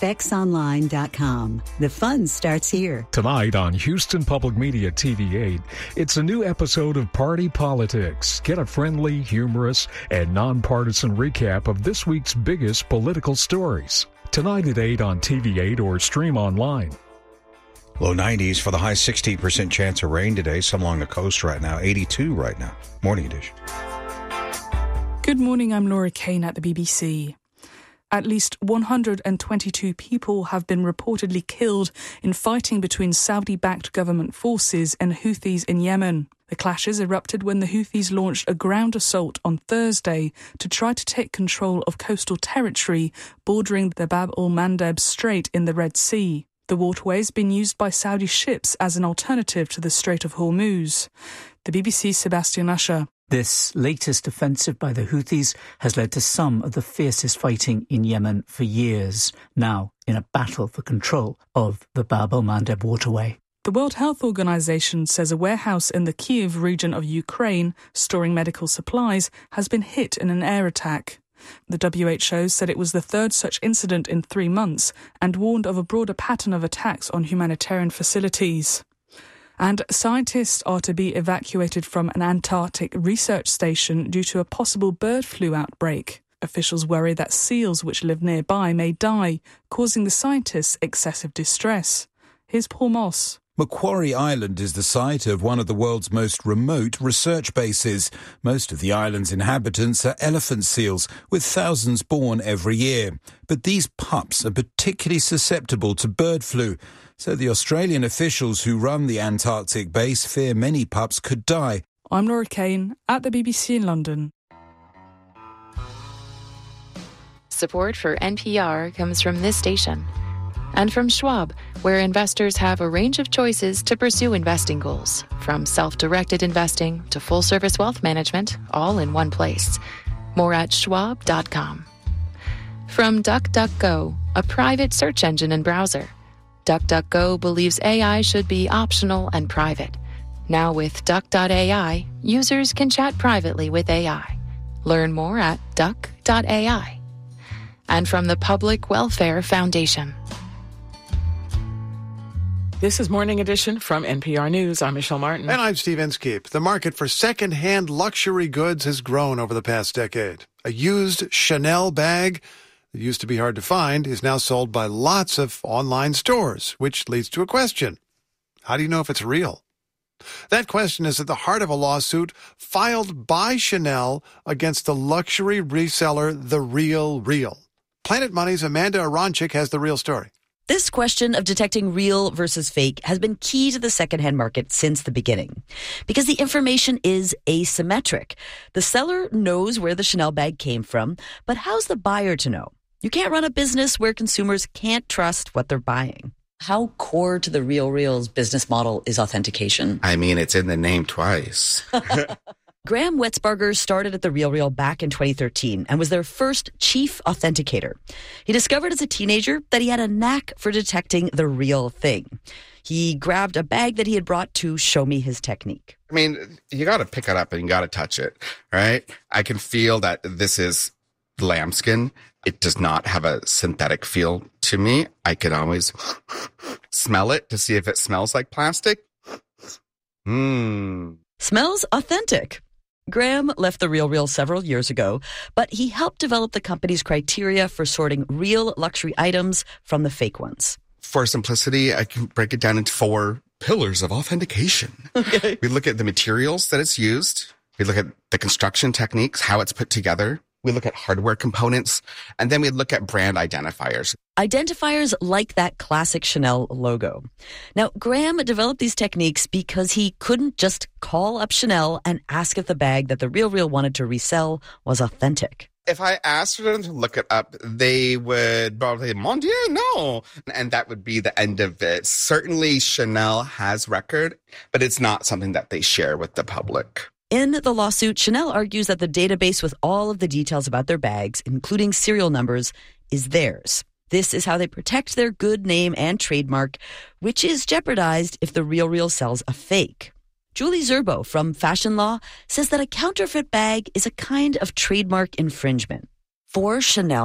FexOnline.com. The fun starts here. Tonight on Houston Public Media TV8, it's a new episode of Party Politics. Get a friendly, humorous, and nonpartisan recap of this week's biggest political stories. Tonight at 8 on TV8 or stream online. Low 90s for the high, 60% chance of rain today. Some along the coast right now, 82 right now. Morning edition. Good morning, I'm Laura Kane at the BBC. At least 122 people have been reportedly killed in fighting between Saudi-backed government forces and Houthis in Yemen. The clashes erupted when the Houthis launched a ground assault on Thursday to try to take control of coastal territory bordering the Bab el-Mandeb Strait in the Red Sea. The waterway has been used by Saudi ships as an alternative to the Strait of Hormuz. The BBC's Sebastian Usher. This latest offensive by the Houthis has led to some of the fiercest fighting in Yemen for years, now in a battle for control of the Bab el-Mandeb waterway. The World Health Organization says a warehouse in the Kyiv region of Ukraine, storing medical supplies, has been hit in an air attack. The WHO said it was the third such incident in 3 months and warned of a broader pattern of attacks on humanitarian facilities. And scientists are to be evacuated from an Antarctic research station due to a possible bird flu outbreak. Officials worry that seals which live nearby may die, causing the scientists excessive distress. Here's Paul Moss. Macquarie Island is the site of one of the world's most remote research bases. Most of the island's inhabitants are elephant seals, with thousands born every year. But these pups are particularly susceptible to bird flu. So the Australian officials who run the Antarctic base fear many pups could die. I'm Laura Kane at the BBC in London. Support for NPR comes from this station and from Schwab, where investors have a range of choices to pursue investing goals, from self-directed investing to full-service wealth management, all in one place. More at schwab.com. From DuckDuckGo, a private search engine and browser. DuckDuckGo believes AI should be optional and private. Now with Duck.ai, users can chat privately with AI. Learn more at Duck.ai. And from the Public Welfare Foundation. This is Morning Edition from NPR News. I'm Michelle Martin. And I'm Steve Inskeep. The market for second-hand luxury goods has grown over the past decade. A used Chanel bag that used to be hard to find is now sold by lots of online stores, which leads to a question. How do you know if it's real? That question is at the heart of a lawsuit filed by Chanel against the luxury reseller The Real Real. Planet Money's Amanda Aronchik has the real story. This question of detecting real versus fake has been key to the secondhand market since the beginning, because the information is asymmetric. The seller knows where the Chanel bag came from, but how's the buyer to know? You can't run a business where consumers can't trust what they're buying. How core to the Real Real's business model is authentication? I mean, it's in the name twice. Graham Wetzbarger started at The Real Real back in 2013 and was their first chief authenticator. He discovered as a teenager that he had a knack for detecting the real thing. He grabbed a bag that he had brought to show me his technique. I mean, you got to pick it up and you got to touch it, right? I can feel that this is lambskin. It does not have a synthetic feel to me. I can always smell it to see if it smells like plastic. Smells authentic. Graham left The Real Real several years ago, but he helped develop the company's criteria for sorting real luxury items from the fake ones. For simplicity, I can break it down into 4 pillars of authentication. Okay. We look at the materials that it's used. We look at the construction techniques, how it's put together. We look at hardware components, and then we look at brand identifiers. Identifiers like that classic Chanel logo. Now, Graham developed these techniques because he couldn't just call up Chanel and ask if the bag that The Real Real wanted to resell was authentic. If I asked for them to look it up, they would probably say, Mon Dieu, no. And that would be the end of it. Certainly, Chanel has record, but it's not something that they share with the public. In the lawsuit, Chanel argues that the database with all of the details about their bags, including serial numbers, is theirs. This is how they protect their good name and trademark, which is jeopardized if The Real Real sells a fake. Julie Zerbo from Fashion Law says that a counterfeit bag is a kind of trademark infringement. For Chanel,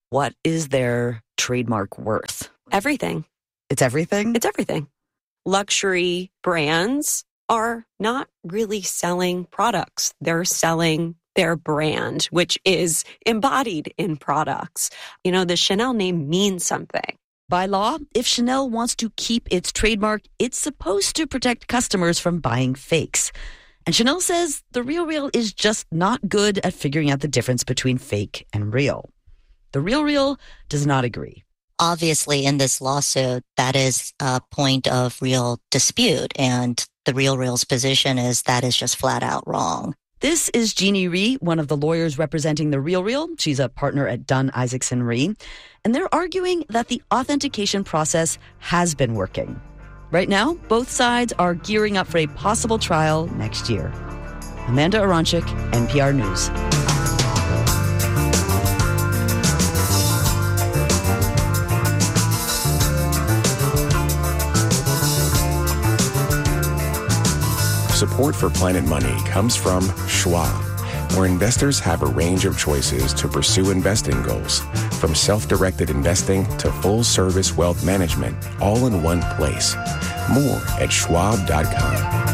What is their trademark worth? Everything. It's everything? It's everything. Luxury brands are not really selling products. They're selling their brand, which is embodied in products. You know, the Chanel name means something. By law, if Chanel wants to keep its trademark, it's supposed to protect customers from buying fakes. And Chanel says The RealReal is just not good at figuring out the difference between fake and real. The RealReal does not agree. Obviously, in this lawsuit, that is a point of real dispute, and the RealReal's position is that is just flat out wrong. This is Jeannie Rhee, one of the lawyers representing The RealReal. She's a partner at Dunn Isaacson Rhee. And they're arguing that the authentication process has been working. Right now, both sides are gearing up for a possible trial next year. Amanda Aronchik, NPR News. Support for Planet Money comes from Schwab, where investors have a range of choices to pursue investing goals, from self-directed investing to full-service wealth management, all in one place. More at schwab.com.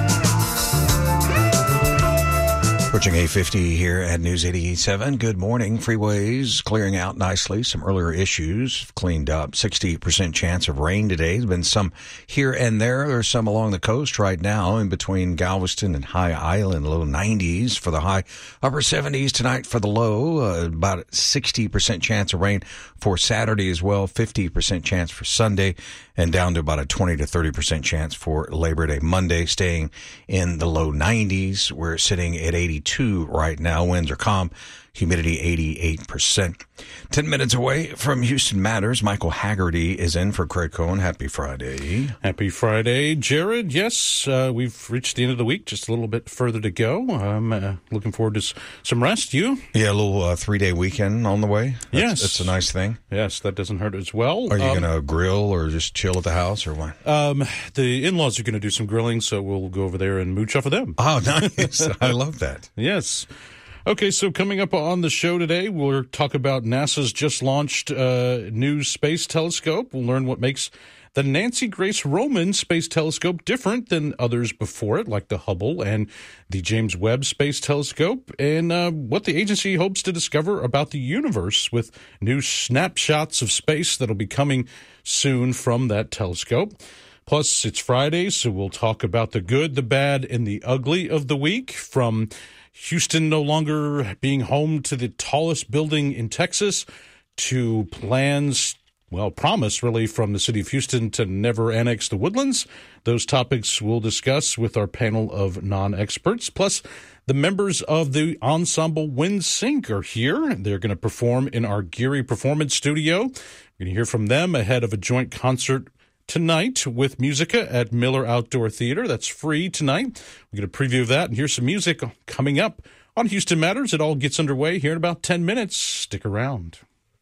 Approaching 8:50 here at News 88.7. Good morning. Freeways clearing out nicely. Some earlier issues cleaned up. 68% chance of rain today. There's been some here and there. There's some along the coast right now in between Galveston and High Island. Low 90s for the high. Upper 70s tonight for the low. About 60% chance of rain for Saturday as well. 50% chance for Sunday. And down to about a 20 to 30% chance for Labor Day Monday, staying in the low 90s. We're sitting at 82 right now. Winds are calm. Humidity 88%. 10 minutes away from Houston Matters, Michael Haggerty is in for Craig Cohen. Happy Friday. Happy Friday, Jared. Yes, we've reached the end of the week. Just a little bit further to go. I'm looking forward to some rest. You? Yeah, a little 3-day weekend on the way. Yes. That's a nice thing. Yes, that doesn't hurt as well. Are you going to grill or just chill at the house or what? The in-laws are going to do some grilling, so we'll go over there and mooch off of them. Oh, nice. I love that. Yes. Okay, so coming up on the show today, we'll talk about NASA's just launched new space telescope. We'll learn what makes the Nancy Grace Roman Space Telescope different than others before it, like the Hubble and the James Webb Space Telescope, and what the agency hopes to discover about the universe with new snapshots of space that'll be coming soon from that telescope. Plus, it's Friday, so we'll talk about the good, the bad, and the ugly of the week, from Houston no longer being home to the tallest building in Texas to promise really from the city of Houston to never annex the Woodlands. Those topics we'll discuss with our panel of non-experts. Plus, the members of the ensemble WinSync are here. They're going to perform in our Geary Performance Studio. We're going to hear from them ahead of a joint concert tonight with Musica at Miller Outdoor Theater. That's free tonight. We're going to preview that and hear some music coming up on Houston Matters. It all gets underway here in about 10 minutes. Stick around.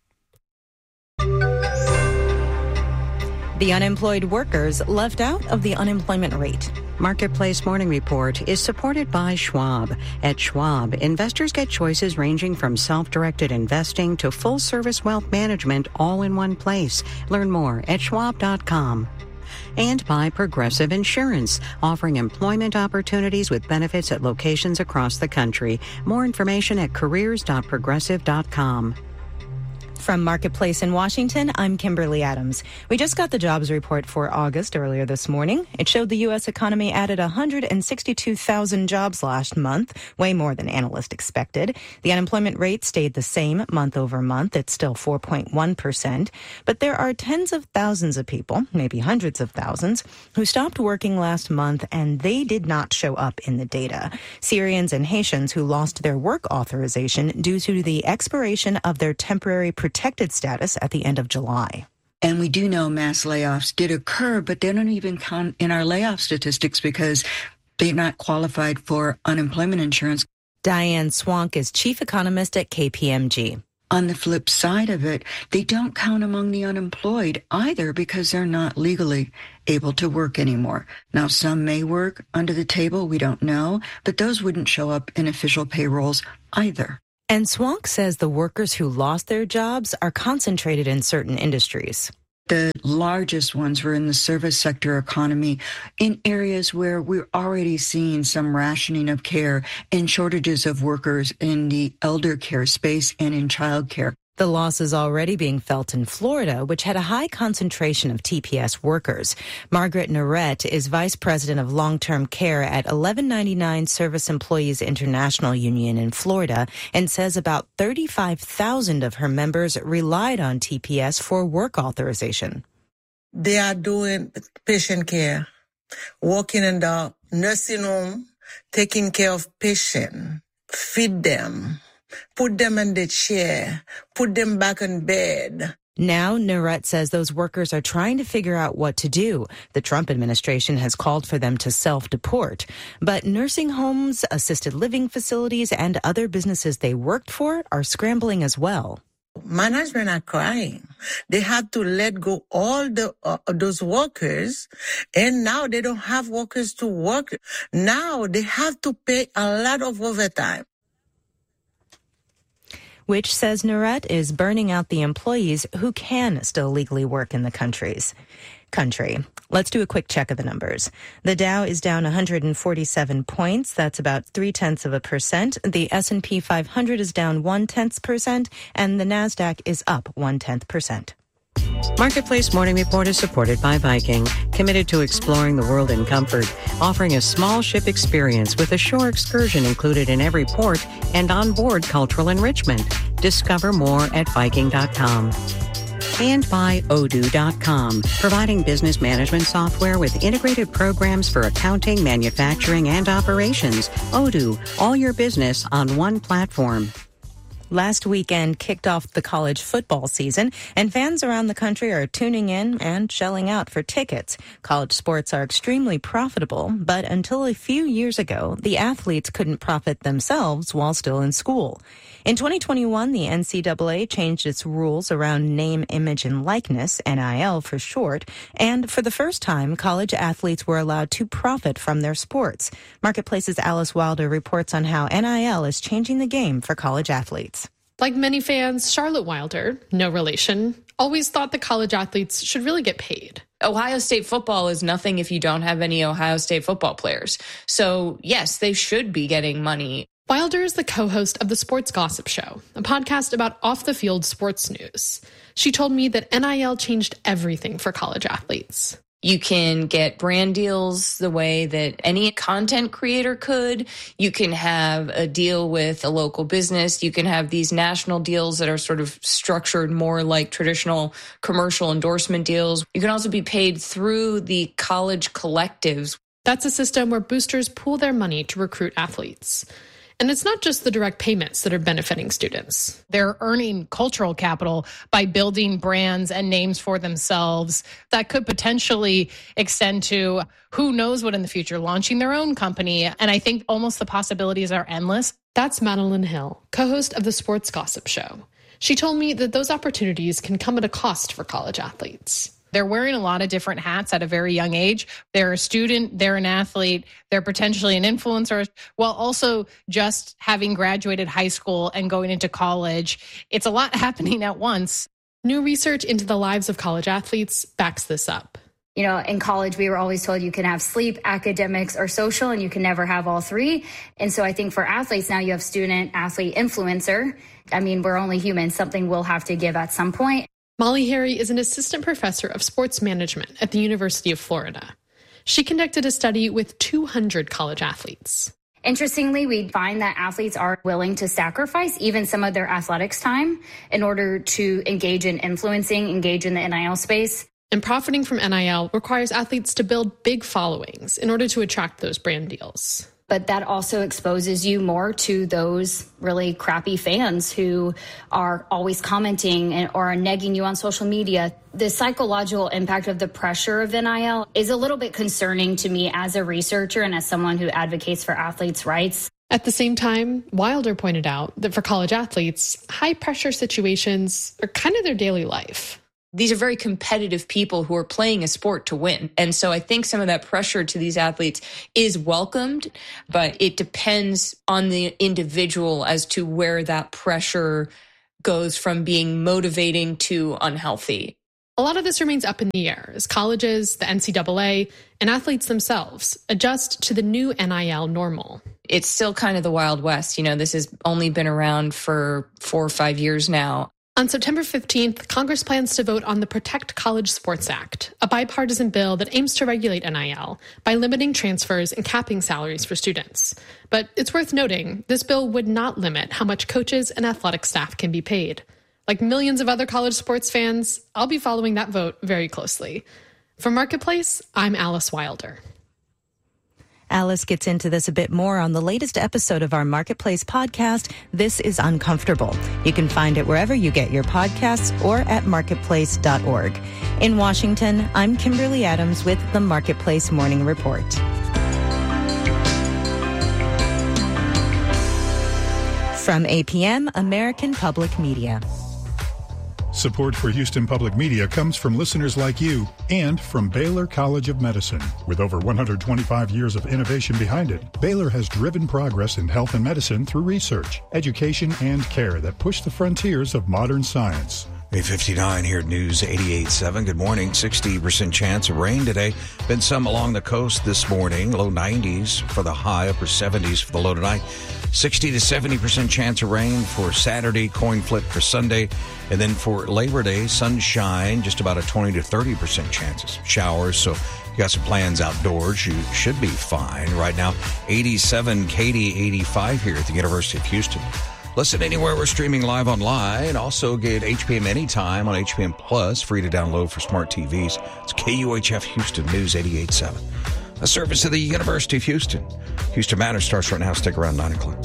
The unemployed workers left out of the unemployment rate. Marketplace Morning Report is supported by Schwab. At Schwab, investors get choices ranging from self-directed investing to full-service wealth management all in one place. Learn more at schwab.com. And by Progressive Insurance, offering employment opportunities with benefits at locations across the country. More information at careers.progressive.com. From Marketplace in Washington, I'm Kimberly Adams. We just got the jobs report for August earlier this morning. It showed the U.S. economy added 162,000 jobs last month, way more than analysts expected. The unemployment rate stayed the same month over month. It's still 4.1%. But there are tens of thousands of people, maybe hundreds of thousands, who stopped working last month, and they did not show up in the data. Syrians and Haitians who lost their work authorization due to the expiration of their temporary protected status at the end of July. And we do know mass layoffs did occur, but they don't even count in our layoff statistics because they're not qualified for unemployment insurance. Diane Swank is chief economist at KPMG. On the flip side of it, they don't count among the unemployed either because they're not legally able to work anymore. Now, some may work under the table, we don't know, but those wouldn't show up in official payrolls either. And Swank says the workers who lost their jobs are concentrated in certain industries. The largest ones were in the service sector economy, in areas where we're already seeing some rationing of care and shortages of workers in the elder care space and in child care. The loss is already being felt in Florida, which had a high concentration of TPS workers. Margaret Narette is vice president of long-term care at 1199 Service Employees International Union in Florida and says about 35,000 of her members relied on TPS for work authorization. They are doing patient care, working in the nursing home, taking care of patients, feed them, put them in the chair, put them back in bed. Now, Narette says those workers are trying to figure out what to do. The Trump administration has called for them to self-deport. But nursing homes, assisted living facilities, and other businesses they worked for are scrambling as well. Management are crying. They have to let go all those workers, and now they don't have workers to work. Now they have to pay a lot of overtime. Which, says Narette, is burning out the employees who can still legally work in the country. Let's do a quick check of the numbers. The Dow is down 147 points. That's about 0.3%. The S&P 500 is down 0.1%, and the Nasdaq is up 0.1%. Marketplace Morning Report is supported by Viking, committed to exploring the world in comfort, offering a small ship experience with a shore excursion included in every port and onboard cultural enrichment. Discover more at Viking.com. And by Odoo.com, providing business management software with integrated programs for accounting, manufacturing, and operations. Odoo, all your business on one platform. Last weekend kicked off the college football season, and fans around the country are tuning in and shelling out for tickets. College sports are extremely profitable, but until a few years ago, the athletes couldn't profit themselves while still in school. In 2021, the NCAA changed its rules around name, image, and likeness, NIL for short, and for the first time, college athletes were allowed to profit from their sports. Marketplace's Alice Wilder reports on how NIL is changing the game for college athletes. Like many fans, Charlotte Wilder, no relation, always thought that college athletes should really get paid. Ohio State football is nothing if you don't have any Ohio State football players. So, yes, they should be getting money. Wilder is the co-host of the Sports Gossip Show, a podcast about off-the-field sports news. She told me that NIL changed everything for college athletes. You can get brand deals the way that any content creator could. You can have a deal with a local business. You can have these national deals that are sort of structured more like traditional commercial endorsement deals. You can also be paid through the college collectives. That's a system where boosters pool their money to recruit athletes. And it's not just the direct payments that are benefiting students. They're earning cultural capital by building brands and names for themselves that could potentially extend to who knows what in the future, launching their own company. And I think almost the possibilities are endless. That's Madeline Hill, co-host of the Sports Gossip Show. She told me that those opportunities can come at a cost for college athletes. They're wearing a lot of different hats at a very young age. They're a student, they're an athlete, they're potentially an influencer, while also just having graduated high school and going into college. It's a lot happening at once. New research into the lives of college athletes backs this up. You know, in college, we were always told you can have sleep, academics, or social, and you can never have all three. And so I think for athletes, now you have student, athlete, influencer. I mean, we're only human. Something will have to give at some point. Molly Harry is an assistant professor of sports management at the University of Florida. She conducted a study with 200 college athletes. Interestingly, we find that athletes are willing to sacrifice even some of their athletics time in order to engage in influencing, engage in the NIL space. And profiting from NIL requires athletes to build big followings in order to attract those brand deals. But that also exposes you more to those really crappy fans who are always commenting or are negging you on social media. The psychological impact of the pressure of NIL is a little bit concerning to me as a researcher and as someone who advocates for athletes' rights. At the same time, Wilder pointed out that for college athletes, high-pressure situations are kind of their daily life. these are very competitive people who are playing a sport to win. And so I think some of that pressure to these athletes is welcomed, but it depends on the individual as to where that pressure goes from being motivating to unhealthy. A lot of this remains up in the air as colleges, the NCAA, and athletes themselves adjust to the new NIL normal. It's still kind of the Wild West. This has only been around for 4 or 5 years now. On September 15th, Congress plans to vote on the Protect College Sports Act, a bipartisan bill that aims to regulate NIL by limiting transfers and capping salaries for students. But it's worth noting, this bill would not limit how much coaches and athletic staff can be paid. Like millions of other college sports fans, I'll be following that vote very closely. For Marketplace, I'm Alice Wilder. Alice gets into this a bit more on the latest episode of our Marketplace podcast, This is Uncomfortable. You can find it wherever you get your podcasts or at marketplace.org. In Washington, I'm Kimberly Adams with the Marketplace Morning Report. From APM, American Public Media. Support for Houston Public Media comes from listeners like you and from Baylor College of Medicine. With over 125 years of innovation behind it, Baylor has driven progress in health and medicine through research, education, and care that push the frontiers of modern science. 8:59 here at News 88.7. Good morning. 60% chance of rain today. Been some along the coast this morning. Low 90s for the high, upper 70s for the low tonight. 60 to 70% chance of rain for Saturday, coin flip for Sunday. And then for Labor Day, sunshine, just about a 20 to 30% chances. Showers, so you got some plans outdoors, you should be fine. Right now, 87, Katy 85 here at the University of Houston. Listen anywhere. We're streaming live online. Also get HPM Anytime on HPM Plus, free to download for smart TVs. It's KUHF Houston News 88.7. A service of the University of Houston. Houston Matters starts right now. Stick around 9 o'clock.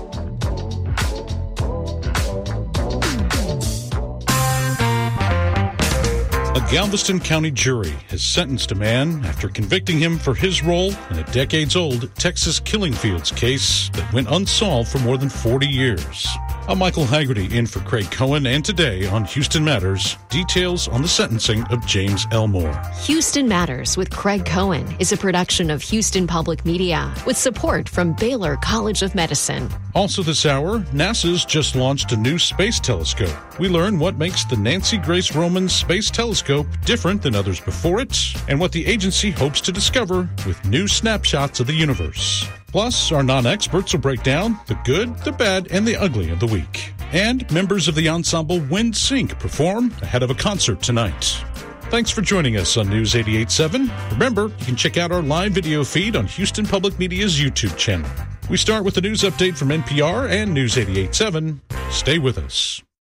A Galveston County jury has sentenced a man after convicting him for his role in a decades-old Texas killing fields case that went unsolved for more than 40 years. I'm Michael Haggerty in for Craig Cohen, and today on Houston Matters, details on the sentencing of James Elmore. Houston Matters with Craig Cohen is a production of Houston Public Media with support from Baylor College of Medicine. Also this hour, NASA's just launched a new space telescope. We learn what makes the Nancy Grace Roman Space Telescope different than others before it, and what the agency hopes to discover with new snapshots of the universe. Plus, our non-experts will break down the good, the bad, and the ugly of the week. And members of the ensemble Wind Sync perform ahead of a concert tonight. Thanks for joining us on News 88.7. Remember, you can check out our live video feed on Houston Public Media's YouTube channel. We start with the news update from NPR and News 88.7. Stay with us.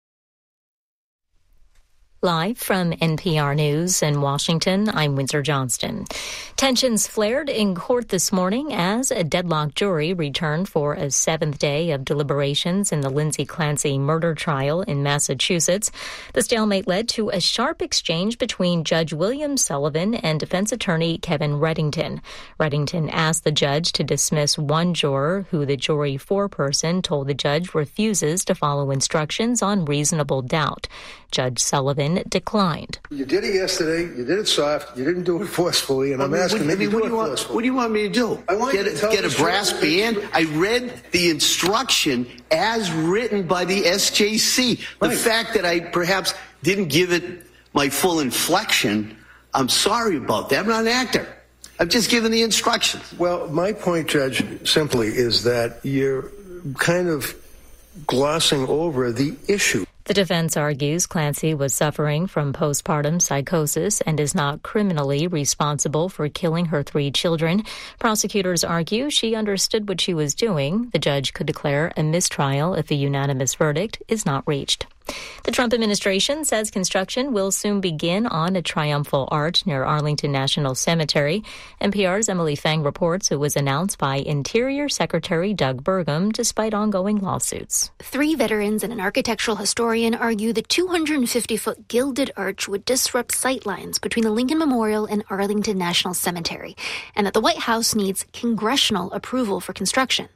Live from NPR News in Washington, I'm Windsor Johnston. Tensions flared in court this morning as a deadlocked jury returned for a seventh day of deliberations in the Lindsay Clancy murder trial in Massachusetts. The stalemate led to a sharp exchange between Judge William Sullivan and defense attorney Kevin Reddington. Reddington asked the judge to dismiss one juror who the jury foreperson told the judge refuses to follow instructions on reasonable doubt. Judge Sullivan declined. You did it yesterday. You did it soft. You didn't do it forcefully. And I'm asking you to do it forcefully. What do you want me to do? I want Get a brass band? I read the instruction as written by the SJC. The fact that I perhaps didn't give it my full inflection, I'm sorry about that. I'm not an actor. I've just given the instructions. Well, my point, Judge, simply is that you're kind of glossing over the issue. The defense argues Clancy was suffering from postpartum psychosis and is not criminally responsible for killing her 3 children. Prosecutors argue she understood what she was doing. The judge could declare a mistrial if a unanimous verdict is not reached. The Trump administration says construction will soon begin on a triumphal arch near Arlington National Cemetery. NPR's Emily Fang reports it was announced by Interior Secretary Doug Burgum despite ongoing lawsuits. 3 veterans and an architectural historian argue the 250-foot gilded arch would disrupt sightlines between the Lincoln Memorial and Arlington National Cemetery, and that the White House needs congressional approval for construction.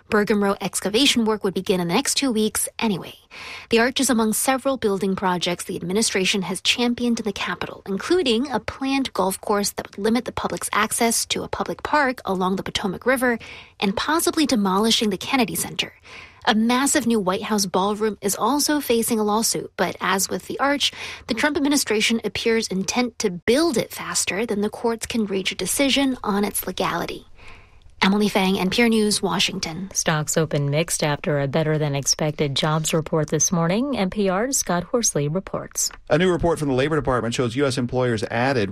Bergam Row excavation work would begin in the next 2 weeks anyway. The arch is among several building projects the administration has championed in the capital, including a planned golf course that would limit the public's access to a public park along the Potomac River and possibly demolishing the Kennedy Center. A massive new White House ballroom is also facing a lawsuit, but as with the arch, the Trump administration appears intent to build it faster than the courts can reach a decision on its legality. Emily Fang, NPR News, Washington. Stocks open mixed after a better-than-expected jobs report this morning. NPR's Scott Horsley reports. A new report from the Labor Department shows U.S. employers added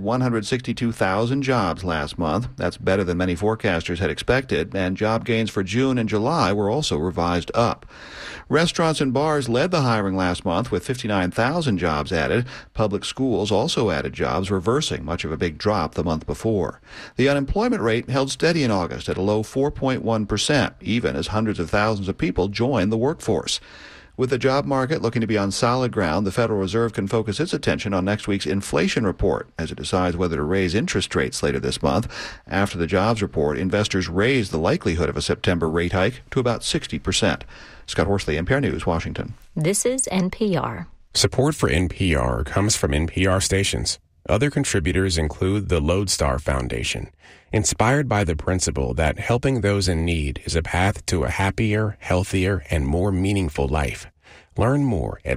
162,000 jobs last month. That's better than many forecasters had expected, and job gains for June and July were also revised up. Restaurants and bars led the hiring last month with 59,000 jobs added. Public schools also added jobs, reversing much of a big drop the month before. The unemployment rate held steady in August at a low 4.1%, even as hundreds of thousands of people joined the workforce. With the job market looking to be on solid ground, the Federal Reserve can focus its attention on next week's inflation report as it decides whether to raise interest rates later this month. After the jobs report, investors raised the likelihood of a September rate hike to about 60%. Scott Horsley, NPR News, Washington. This is NPR. Support for NPR comes from NPR stations. Other contributors include the Lodestar Foundation, inspired by the principle that helping those in need is a path to a happier, healthier, and more meaningful life. Learn more at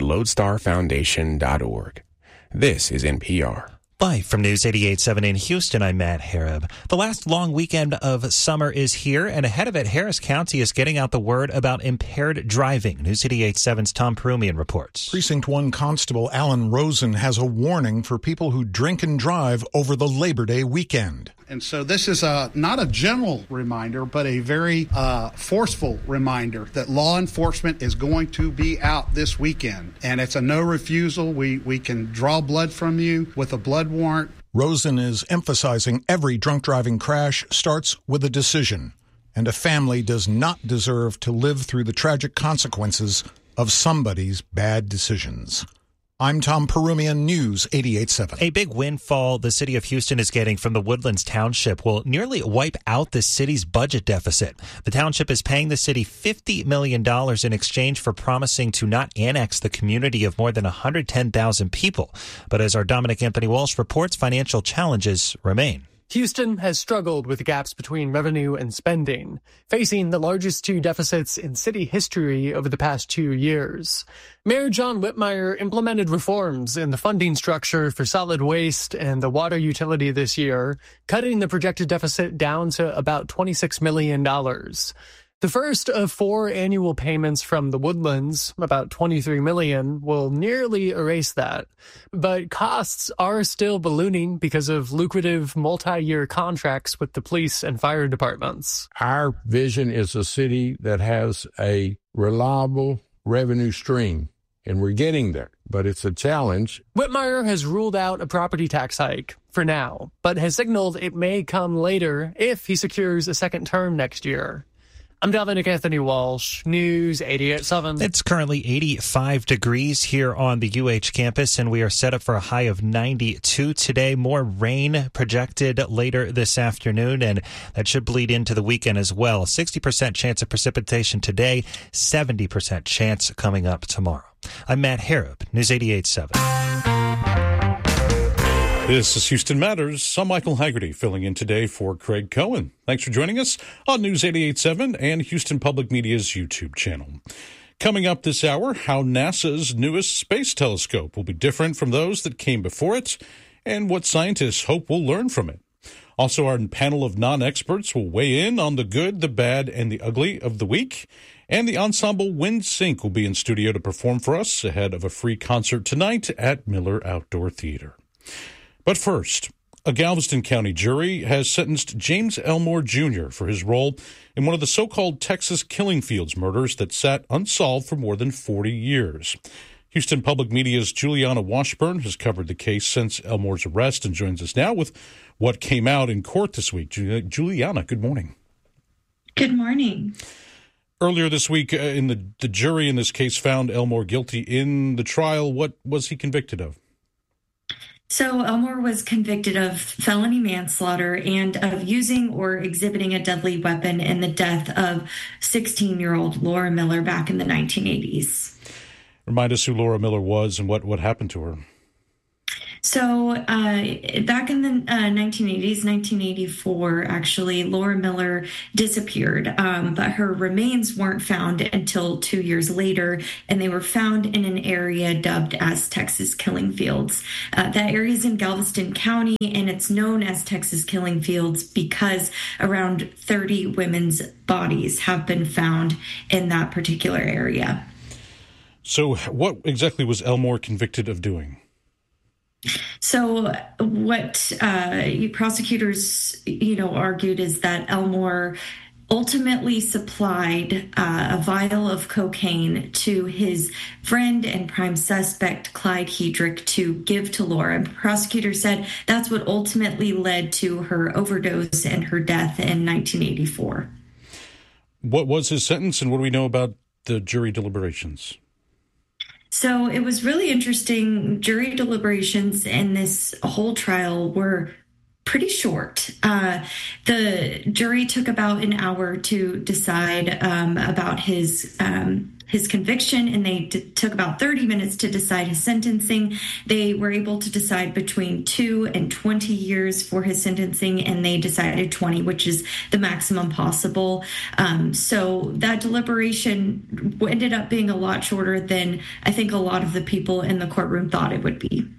lodestarfoundation.org. This is NPR. Live from News 88.7 in Houston, I'm Matt Harab. The last long weekend of summer is here, and ahead of it, Harris County is getting out the word about impaired driving. News 88.7's Tom Perumian reports. Precinct 1 Constable Alan Rosen has a warning for people who drink and drive over the Labor Day weekend. And so this is not a general reminder, but a very forceful reminder that law enforcement is going to be out this weekend. And it's a no refusal. We can draw blood from you with a blood warrant. Rosen is emphasizing every drunk driving crash starts with a decision, and a family does not deserve to live through the tragic consequences of somebody's bad decisions. I'm Tom Perumian, News 88.7. A big windfall the city of Houston is getting from the Woodlands Township will nearly wipe out the city's budget deficit. The township is paying the city $50 million in exchange for promising to not annex the community of more than 110,000 people. But as our Dominic Anthony Walsh reports, financial challenges remain. Houston has struggled with gaps between revenue and spending, facing the largest two deficits in city history over the past 2 years. Mayor John Whitmire implemented reforms in the funding structure for solid waste and the water utility this year, cutting the projected deficit down to about $26 million. The first of 4 annual payments from the Woodlands, about $23 million, will nearly erase that. But costs are still ballooning because of lucrative multi-year contracts with the police and fire departments. Our vision is a city that has a reliable revenue stream, and we're getting there, but it's a challenge. Whitmire has ruled out a property tax hike for now, but has signaled it may come later if he secures a second term next year. I'm Dominic Anthony Walsh, News 88.7. It's currently 85 degrees here on the UH campus, and we are set up for a high of 92 today. More rain projected later this afternoon, and that should bleed into the weekend as well. 60% chance of precipitation today, 70% chance coming up tomorrow. I'm Matt Harab, News 88.7. This is Houston Matters. I'm Michael Haggerty, filling in today for Craig Cohen. Thanks for joining us on News 88.7 and Houston Public Media's YouTube channel. Coming up this hour, how NASA's newest space telescope will be different from those that came before it, and what scientists hope we'll learn from it. Also, our panel of non-experts will weigh in on the good, the bad, and the ugly of the week. And the ensemble Wind Sync will be in studio to perform for us ahead of a free concert tonight at Miller Outdoor Theater. But first, a Galveston County jury has sentenced James Elmore Jr. for his role in one of the so-called Texas Killing Fields murders that sat unsolved for more than 40 years. Houston Public Media's Juliana Washburn has covered the case since Elmore's arrest and joins us now with what came out in court this week. Juliana, good morning. Good morning. Earlier this week, the jury in this case found Elmore guilty in the trial. What was he convicted of? So Elmore was convicted of felony manslaughter and of using or exhibiting a deadly weapon in the death of 16-year-old Laura Miller back in the 1980s. Remind us who Laura Miller was and what happened to her. So back in the 1980s, 1984, actually, Laura Miller disappeared, but her remains weren't found until 2 years later, and they were found in an area dubbed as Texas Killing Fields. That area is in Galveston County, and it's known as Texas Killing Fields because around 30 women's bodies have been found in that particular area. So what exactly was Elmore convicted of doing? So what prosecutors, argued is that Elmore ultimately supplied a vial of cocaine to his friend and prime suspect, Clyde Hedrick, to give to Laura. And prosecutors said that's what ultimately led to her overdose and her death in 1984. What was his sentence, and what do we know about the jury deliberations? So it was really interesting. Jury deliberations in this whole trial were pretty short. The jury took about an hour to decide about his conviction, and they took about 30 minutes to decide his sentencing. They were able to decide between 2 and 20 years for his sentencing, and they decided 20, which is the maximum possible. So that deliberation ended up being a lot shorter than I think a lot of the people in the courtroom thought it would be.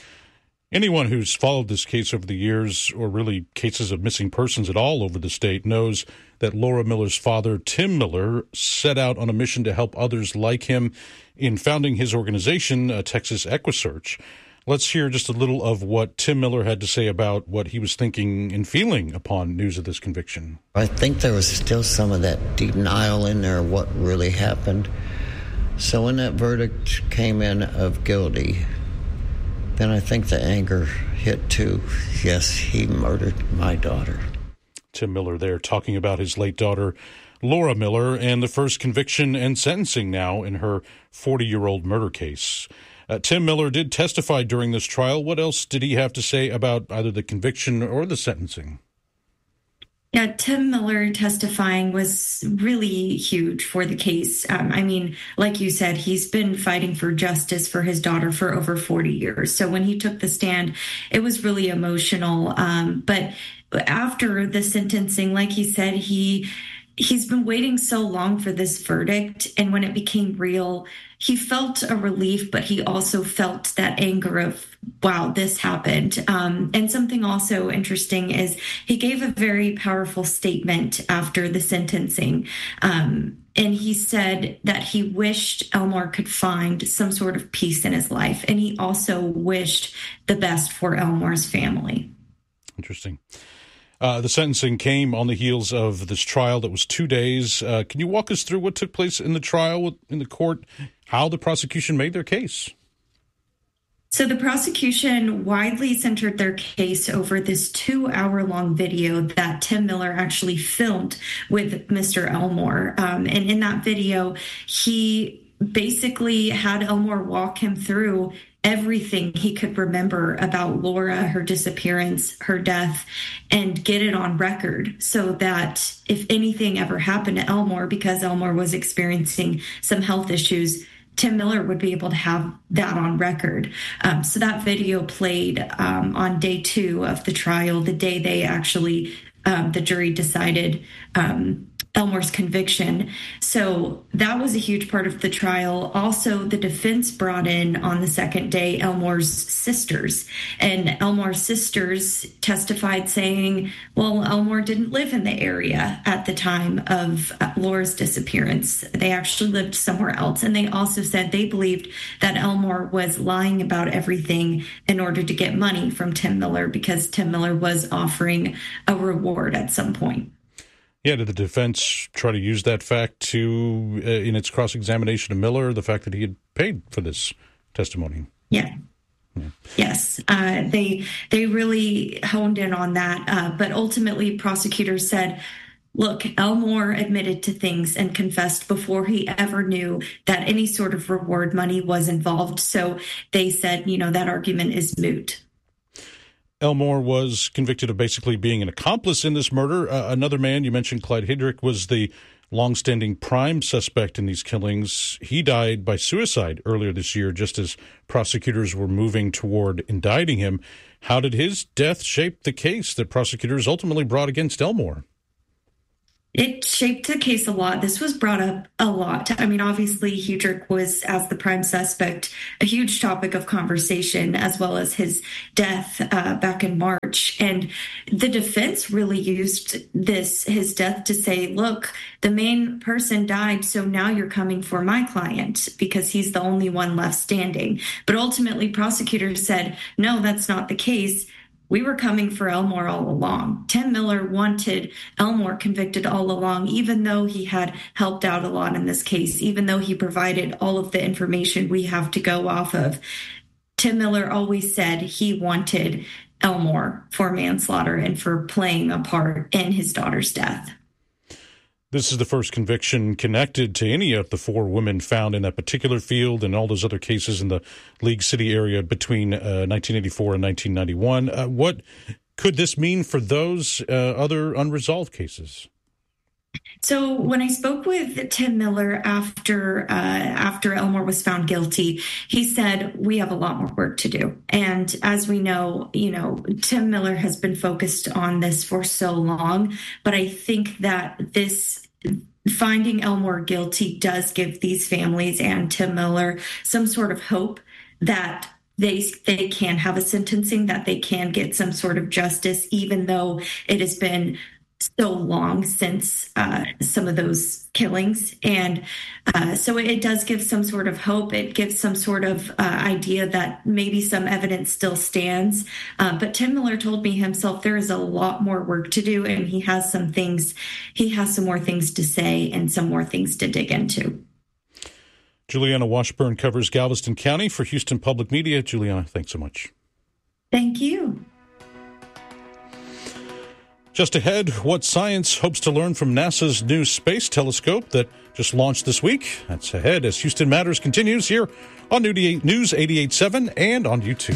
Anyone who's followed this case over the years, or really cases of missing persons at all over the state, knows that Laura Miller's father, Tim Miller, set out on a mission to help others like him in founding his organization, Texas EquiSearch. Let's hear just a little of what Tim Miller had to say about what he was thinking and feeling upon news of this conviction. I think there was still some of that denial in there, what really happened. So when that verdict came in of guilty, then I think the anger hit too. Yes, he murdered my daughter. Tim Miller there talking about his late daughter, Laura Miller, and the first conviction and sentencing now in her 40-year-old murder case. Tim Miller did testify during this trial. What else did he have to say about either the conviction or the sentencing? Yeah, Tim Miller testifying was really huge for the case. Like you said, he's been fighting for justice for his daughter for over 40 years. So when he took the stand, it was really emotional. But after the sentencing, like he said, he's been waiting so long for this verdict. And when it became real, he felt a relief, but he also felt that anger of, wow, this happened. And something also interesting is he gave a very powerful statement after the sentencing. And he said that he wished Elmore could find some sort of peace in his life. And he also wished the best for Elmore's family. Interesting. The sentencing came on the heels of this trial that was 2 days. Can you walk us through what took place in the trial in the court, how the prosecution made their case? So the prosecution widely centered their case over this 2-hour-long video that Tim Miller actually filmed with Mr. Elmore. And in that video, he basically had Elmore walk him through everything he could remember about Laura, her disappearance, her death, and get it on record so that if anything ever happened to Elmore, because Elmore was experiencing some health issues, Tim Miller would be able to have that on record. So that video played on day 2 of the trial, the day they actually, the jury decided Elmore's conviction. So that was a huge part of the trial. Also, the defense brought in on the second day Elmore's sisters. And Elmore's sisters testified saying, well, Elmore didn't live in the area at the time of Laura's disappearance. They actually lived somewhere else. And they also said they believed that Elmore was lying about everything in order to get money from Tim Miller because Tim Miller was offering a reward at some point. Yeah, did the defense try to use that fact to, in its cross-examination of Miller, the fact that he had paid for this testimony? Yeah. Yes, they really honed in on that. But ultimately, prosecutors said, look, Elmore admitted to things and confessed before he ever knew that any sort of reward money was involved. So they said, that argument is moot. Elmore was convicted of basically being an accomplice in this murder. Another man, you mentioned Clyde Hidrick, was the longstanding prime suspect in these killings. He died by suicide earlier this year, just as prosecutors were moving toward indicting him. How did his death shape the case that prosecutors ultimately brought against Elmore? It shaped the case a lot. This was brought up a lot. I mean, obviously, Hidrick was, as the prime suspect, a huge topic of conversation, as well as his death back in March. And the defense really used his death to say, look, the main person died, so now you're coming for my client because he's the only one left standing. But ultimately, prosecutors said, no, that's not the case. We were coming for Elmore all along. Tim Miller wanted Elmore convicted all along, even though he had helped out a lot in this case, even though he provided all of the information we have to go off of. Tim Miller always said he wanted Elmore for manslaughter and for playing a part in his daughter's death. This is the first conviction connected to any of the 4 women found in that particular field and all those other cases in the League City area between 1984 and 1991. What could this mean for those other unresolved cases? So when I spoke with Tim Miller after Elmore was found guilty, he said, we have a lot more work to do. And as we know, Tim Miller has been focused on this for so long, but I think that finding Elmore guilty does give these families and Tim Miller some sort of hope that they can have a sentencing, that they can get some sort of justice, even though it has been so long since some of those killings. And so it does give some sort of hope. It gives some sort of idea that maybe some evidence still stands. But Tim Miller told me himself there is a lot more work to do, and he has some more things to say and some more things to dig into. Juliana Washburn covers Galveston County for Houston Public Media. Juliana, thanks so much. Thank you. Just ahead, what science hopes to learn from NASA's new space telescope that just launched this week. That's ahead as Houston Matters continues here on News 88.7 and on YouTube.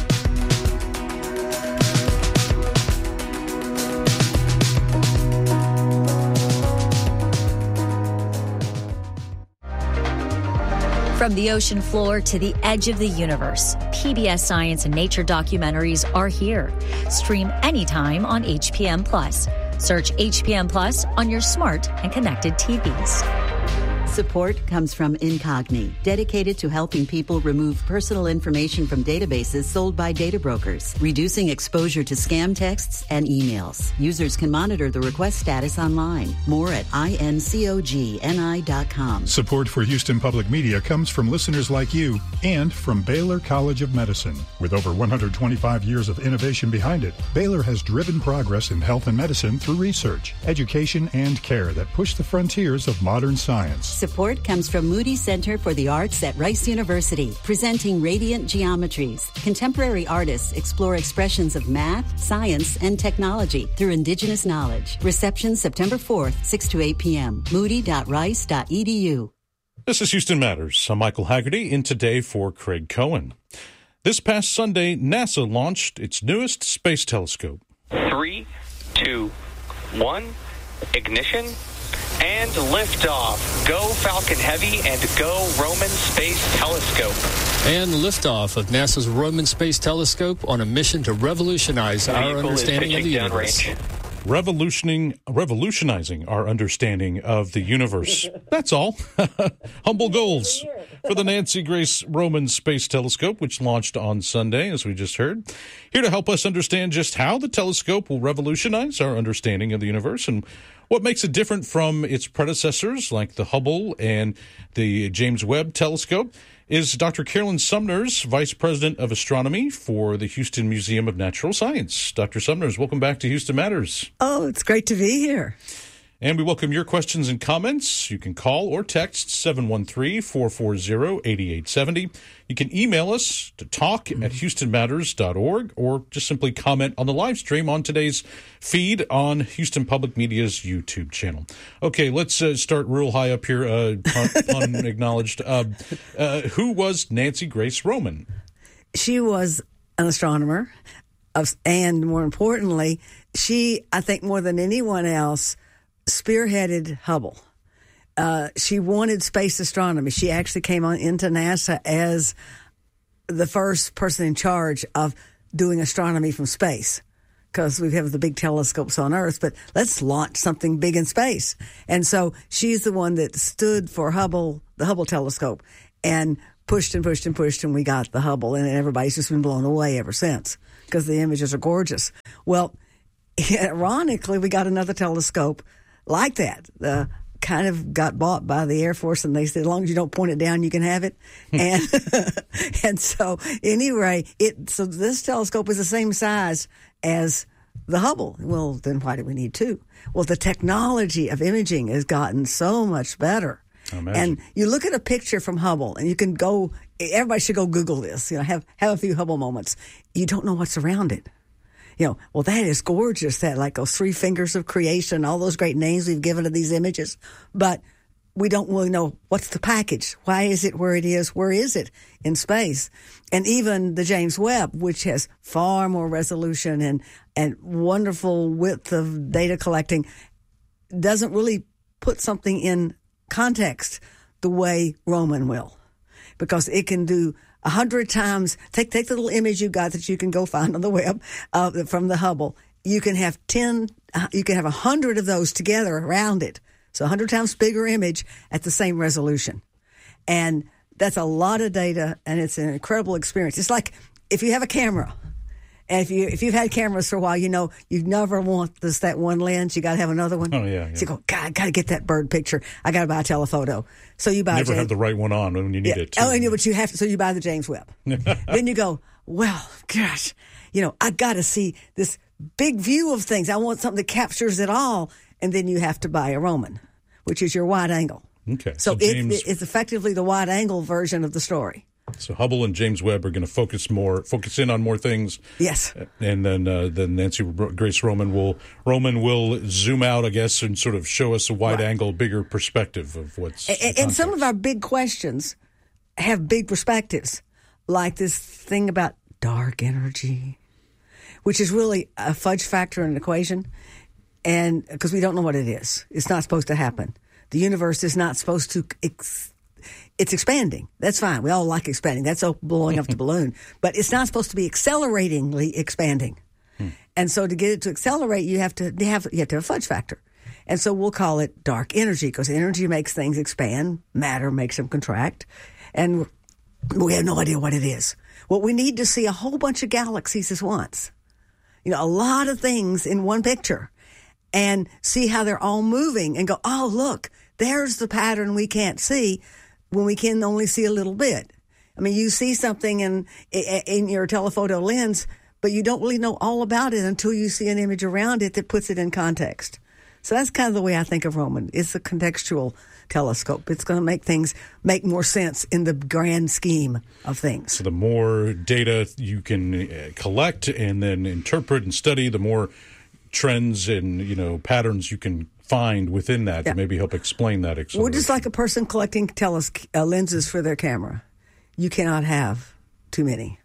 From the ocean floor to the edge of the universe, PBS Science and Nature documentaries are here. Stream anytime on HPM Plus. Search HPM Plus on your smart and connected TVs. Support comes from Incogni, dedicated to helping people remove personal information from databases sold by data brokers, reducing exposure to scam texts and emails. Users can monitor the request status online. More at incogni.com. Support for Houston Public Media comes from listeners like you and from Baylor College of Medicine. With over 125 years of innovation behind it, Baylor has driven progress in health and medicine through research, education, and care that push the frontiers of modern science. Support comes from Moody Center for the Arts at Rice University, presenting Radiant Geometries. Contemporary artists explore expressions of math, science, and technology through indigenous knowledge. Reception September 4th, 6 to 8 p.m. moody.rice.edu. This is Houston Matters. I'm Michael Haggerty, in today for Craig Cohen. This past Sunday, NASA launched its newest space telescope. 3, 2, 1, ignition. And liftoff. Go Falcon Heavy and go Roman Space Telescope. And liftoff of NASA's Roman Space Telescope on a mission to revolutionize our understanding of the universe. Revolutionizing our understanding of the universe. That's all. Humble goals for the Nancy Grace Roman Space Telescope, which launched on Sunday, as we just heard. Here to help us understand just how the telescope will revolutionize our understanding of the universe and what makes it different from its predecessors, like the Hubble and the James Webb Telescope, is Dr. Carolyn Sumners, Vice President of Astronomy for the Houston Museum of Natural Science. Dr. Sumners, welcome back to Houston Matters. Oh, it's great to be here. And we welcome your questions and comments. You can call or text 713-440-8870. You can email us to talk@houstonmatters.org or just simply comment on the live stream on today's feed on Houston Public Media's YouTube channel. Okay, let's start real high up here, unacknowledged. Who was Nancy Grace Roman? She was an astronomer, And more importantly, she, I think more than anyone else, spearheaded Hubble. She wanted space astronomy. She actually came into NASA as the first person in charge of doing astronomy from space, because we have the big telescopes on Earth, but let's launch something big in space. And so she's the one that stood for Hubble, the Hubble telescope, and pushed and pushed and pushed, and we got the Hubble, and everybody's just been blown away ever since because the images are gorgeous. Well, ironically, we got another telescope like that. Kind of got bought by the Air Force, and they said, as long as you don't point it down, you can have it. And so anyway, so this telescope is the same size as the Hubble. Well, then why do we need two? Well, the technology of imaging has gotten so much better. And you look at a picture from Hubble, and you can go, everybody should go Google this, have a few Hubble moments. You don't know what's around it. Well, that is gorgeous, that like those 3 fingers of creation, all those great names we've given to these images. But we don't really know what's the package. Why is it where it is? Where is it in space? And even the James Webb, which has far more resolution and wonderful width of data collecting, doesn't really put something in context the way Roman will, because it can do 100 times. Take the little image you got that you can go find on the web from the Hubble. You can have 100 of those together around it. So 100 times bigger image at the same resolution. And that's a lot of data, and it's an incredible experience. It's like if you have a camera, and if you've had cameras for a while, you never want that one lens. You got to have another one. Oh, yeah. So you go, God, I got to get that bird picture. I got to buy a telephoto. So you buy. Never have the right one on when you need it. Oh, but you have to. So you buy the James Webb. Then you go, well, gosh, I got to see this big view of things. I want something that captures it all. And then you have to buy a Roman, which is your wide angle. Okay. So it's effectively the wide angle version of the story. So Hubble and James Webb are going to focus in on more things. Yes. And then Nancy Grace Roman will zoom out, I guess, and sort of show us a wide angle, bigger perspective of what's. And some of our big questions have big perspectives, like this thing about dark energy, which is really a fudge factor in an equation, and because we don't know what it is, it's not supposed to happen. The universe is not supposed to. It's expanding. That's fine. We all like expanding. That's blowing up the balloon. But it's not supposed to be acceleratingly expanding. And so to get it to accelerate, you have to have a fudge factor. And so we'll call it dark energy, because energy makes things expand. Matter makes them contract. And we have no idea what it is. Well, we need to see a whole bunch of galaxies at once. A lot of things in one picture. And see how they're all moving and go, oh, look, there's the pattern we can't see when we can only see a little bit. I mean, you see something in your telephoto lens, but you don't really know all about it until you see an image around it that puts it in context. So that's kind of the way I think of Roman. It's a contextual telescope. It's going to make things make more sense in the grand scheme of things. So the more data you can collect and then interpret and study, the more trends and patterns you can find within that to maybe help explain that. We're just like a person collecting lenses for their camera. You cannot have too many.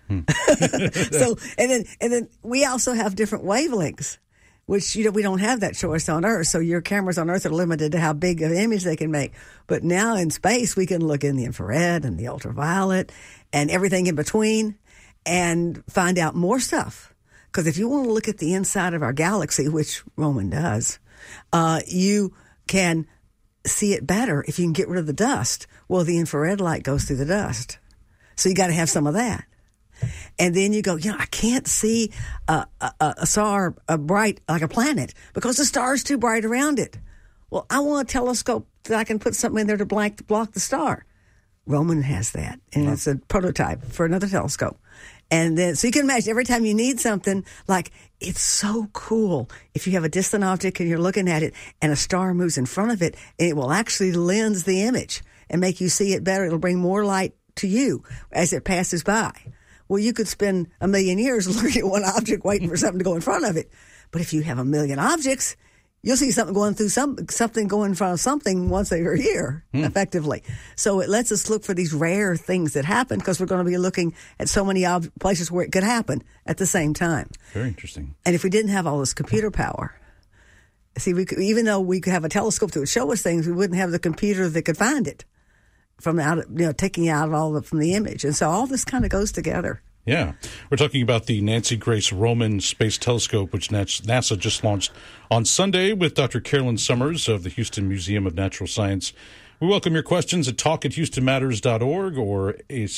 So and then we also have different wavelengths, which we don't have that choice on Earth. So your cameras on Earth are limited to how big of an image they can make. But now in space, we can look in the infrared and the ultraviolet and everything in between and find out more stuff. Because if you want to look at the inside of our galaxy, which Roman does, you can see it better if you can get rid of the dust. Well, the infrared light goes through the dust. So you got to have some of that. And then you go, I can't see a star bright like a planet because the star's too bright around it. Well, I want a telescope that I can put something in there to block the star. Roman has that, and it's a prototype for another telescope. And then, so you can imagine every time you need something, like, it's so cool if you have a distant object and you're looking at it and a star moves in front of it, and it will actually lens the image and make you see it better. It'll bring more light to you as it passes by. Well, you could spend 1,000,000 years looking at one object waiting for something to go in front of it. But if you have 1,000,000 objects, you'll see something going through something going in front of something once every year, effectively. So it lets us look for these rare things that happen because we're going to be looking at so many places where it could happen at the same time. Very interesting. And if we didn't have all this computer power, see, even though we could have a telescope that would show us things, we wouldn't have the computer that could find it from taking out from the image. And so all this kind of goes together. Yeah. We're talking about the Nancy Grace Roman Space Telescope, which NASA just launched on Sunday with Dr. Carolyn Summers of the Houston Museum of Natural Science. We welcome your questions at talk@houstonmatters.org or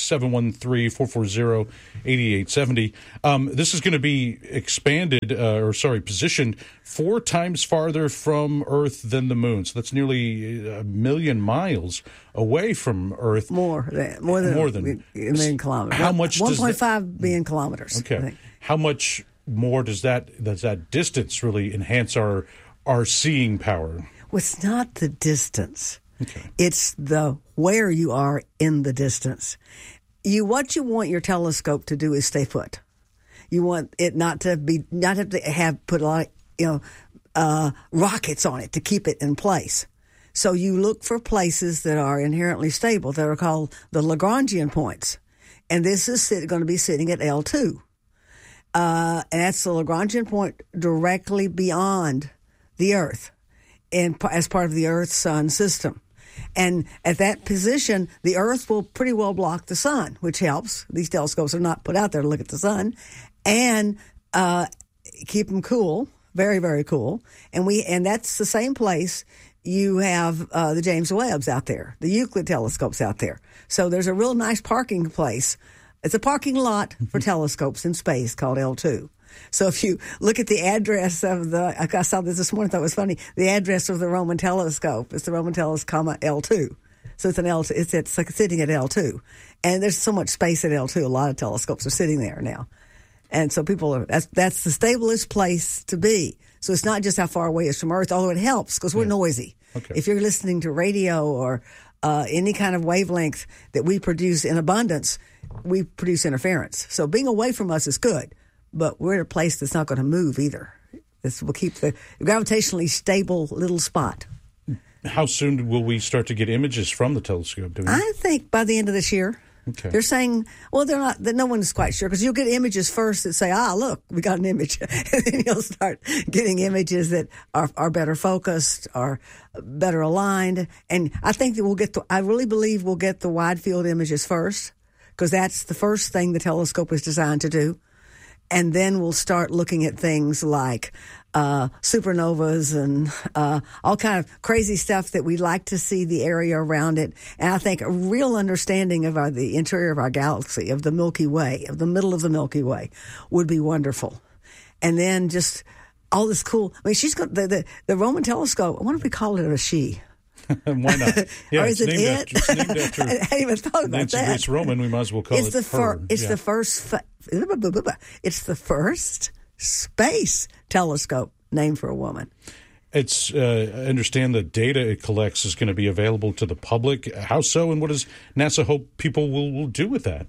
713-440-8870. This is going to be positioned 4 times farther from Earth than the moon. So that's nearly 1 million miles away from Earth. More than 1 million kilometers. How much? 1.5 billion kilometers. Okay. How much more does that distance really enhance our seeing power? Well, it's not the distance. Okay. It's the where you are in the distance. What you want your telescope to do is stay put. You want it not to have put a lot of rockets on it to keep it in place. So you look for places that are inherently stable that are called the Lagrangian points, and this is going to be sitting at L2, and that's the Lagrangian point directly beyond the Earth, and as part of the Earth-Sun system. And at that position, the Earth will pretty well block the sun, which helps. These telescopes are not put out there to look at the sun, and keep them cool, very, very cool. And that's the same place you have the James Webbs out there, the Euclid telescopes out there. So there's a real nice parking place. It's a parking lot for telescopes in space called L2. So if you look at the address of I saw this morning, I thought it was funny, the address of the Roman telescope, it's the Roman telescope, L2. So it's an L2, it's like sitting at L2. And there's so much space at L2, a lot of telescopes are sitting there now. And so that's the stablest place to be. So it's not just how far away it is from Earth, although it helps because we're noisy. Okay. If you're listening to radio or any kind of wavelength that we produce in abundance, we produce interference. So being away from us is good. But we're in a place that's not going to move either. This will keep the gravitationally stable little spot. How soon will we start to get images from the telescope? I think by the end of this year. Okay. They're saying, well, they're not. No one's quite sure because you'll get images first that say, look, we got an image. And then you'll start getting images that are better focused, are better aligned. And I think that I really believe we'll get the wide field images first because that's the first thing the telescope is designed to do. And then we'll start looking at things like supernovas and all kind of crazy stuff that we'd like to see the area around it. And I think a real understanding of the interior of our galaxy, of the Milky Way, of the middle of the Milky Way, would be wonderful. And then just all this cool. I mean, she's got the Roman telescope. I wonder if we call it a she. Why not? Yeah, or is it it? It's named after I hadn't even thought about Nancy that. Grace Roman. We might as well call it her. It's the first. It's the first space telescope named for a woman. It's I understand the data it collects is going to be available to the public. How so, and what does NASA hope people will do with that?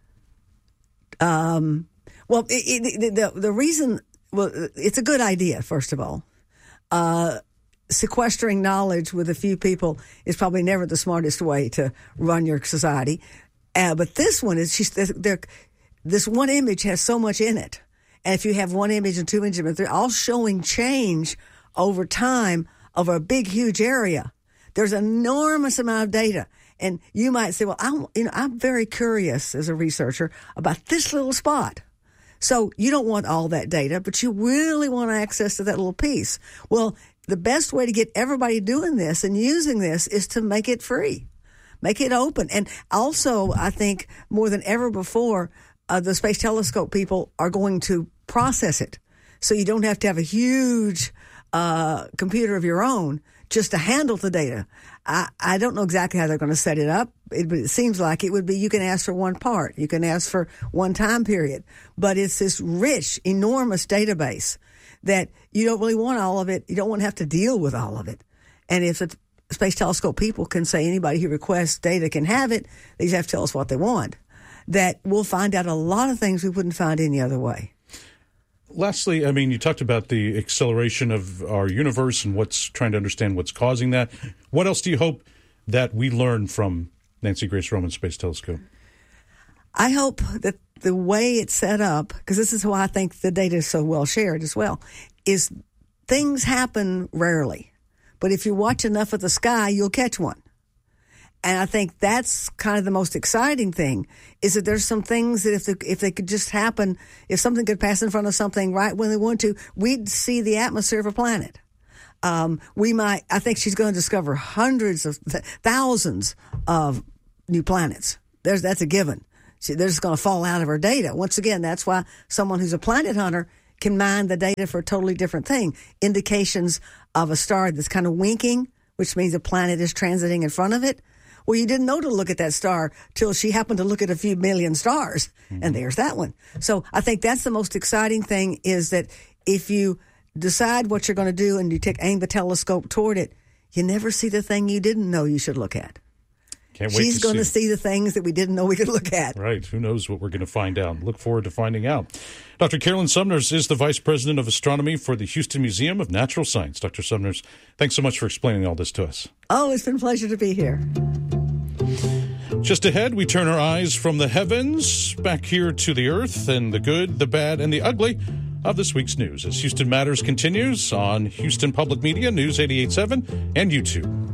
Well, the reason. Well, it's a good idea. First of all. Sequestering knowledge with a few people is probably never the smartest way to run your society. But this one this one image has so much in it. And if you have one image and two images, they're all showing change over time over a big, huge area. There's an enormous amount of data. And you might say, well, I'm very curious as a researcher about this little spot. So you don't want all that data, but you really want access to that little piece. Well, the best way to get everybody doing this and using this is to make it free, make it open. And also, I think more than ever before, the Space Telescope people are going to process it. So you don't have to have a huge computer of your own just to handle the data. I don't know exactly how they're going to set it up. It seems like it would be you can ask for one part. You can ask for one time period. But it's this rich, enormous database that you don't really want all of it. You don't want to have to deal with all of it. And if the Space Telescope people can say anybody who requests data can have it, they just have to tell us what they want, that we'll find out a lot of things we wouldn't find any other way. lastly, I mean, you talked about the acceleration of our universe and trying to understand what's causing that. What else do you hope that we learn from Nancy Grace Roman Space Telescope? I hope that the way it's set up, because this is why I think the data is so well shared as well, is things happen rarely. But if you watch enough of the sky, you'll catch one. And I think that's kind of the most exciting thing, is that there's some things that if they could just happen, if something could pass in front of something right when they want to, we'd see the atmosphere of a planet. I think she's going to discover hundreds of thousands of new planets. That's a given. They're just going to fall out of her data. Once again, that's why someone who's a planet hunter can mine the data for a totally different thing. Indications of a star that's kind of winking, which means a planet is transiting in front of it. Well, you didn't know to look at that star till she happened to look at a few million stars, and there's that one. So I think that's the most exciting thing, is that if you decide what you're going to do and you aim the telescope toward it, you never see the thing you didn't know you should look at. Can't wait She's going to see the things that we didn't know we could look at. Right. Who knows what we're going to find out. Look forward to finding out. Dr. Carolyn Sumners is the Vice President of Astronomy for the Houston Museum of Natural Science. Dr. Sumners, thanks so much for explaining all this to us. Oh, it's been a pleasure to be here. Just ahead, we turn our eyes from the heavens back here to the earth and the good, the bad, and the ugly of this week's news as Houston Matters continues on Houston Public Media, News 88.7, and YouTube.